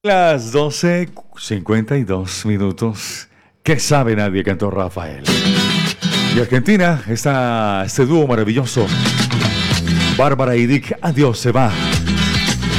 Las 12:52. ¿Qué sabe nadie? Cantó Rafael. Y Argentina, este dúo maravilloso. Bárbara y Dick, adiós, se va.